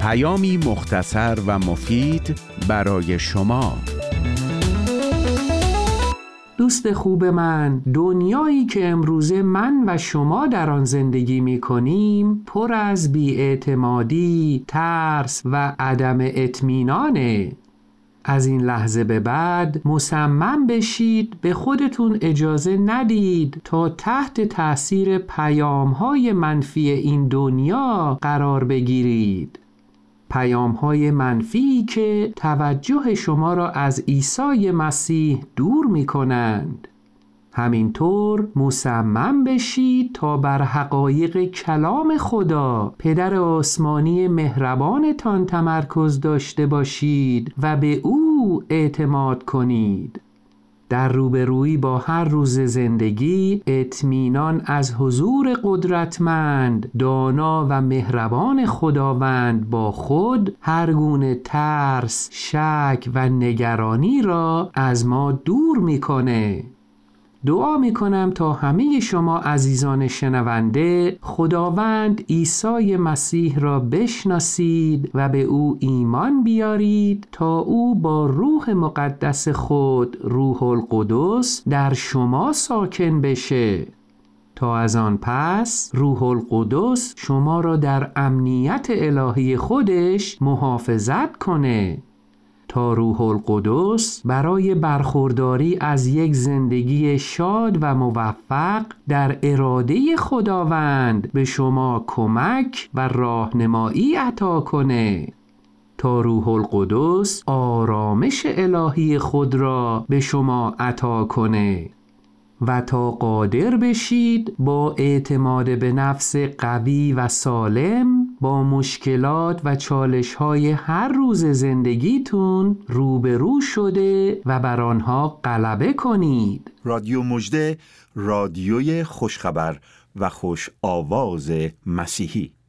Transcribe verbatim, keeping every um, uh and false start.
پیامی مختصر و مفید برای شما. دوست خوب من، دنیایی که امروزه من و شما در آن زندگی می کنیم پر از بی‌اعتمادی، ترس و عدم اطمینانه. از این لحظه به بعد مصمم بشید به خودتون اجازه ندید تا تحت تأثیر پیام‌های منفی این دنیا قرار بگیرید. پیام‌های منفی که توجه شما را از عیسی مسیح دور می‌کنند. همینطور مصمم بشید تا بر حقایق کلام خدا پدر آسمانی مهربانتان تمرکز داشته باشید و به او اعتماد کنید. در روبرویی با هر روز زندگی اطمینان از حضور قدرتمند، دانا و مهربان خداوند با خود هر گونه ترس، شک و نگرانی را از ما دور می‌کنه. دعا می‌کنم تا همه شما عزیزان شنونده خداوند عیسی مسیح را بشناسید و به او ایمان بیارید تا او با روح مقدس خود، روح القدس، در شما ساکن بشه. تا از آن پس روح القدس شما را در امنیت الهی خودش محافظت کنه. تا روح القدس برای برخورداری از یک زندگی شاد و موفق در اراده خداوند به شما کمک و راهنمایی عطا کنه. تا روح القدس آرامش الهی خود را به شما عطا کنه و تا قادر بشید با اعتماد به نفس قوی و سالم با مشکلات و چالش‌های هر روز زندگیتون روبرو شده و بر آنها غلبه کنید. رادیو مژده، رادیوی خوشخبر و خوش آواز مسیحی.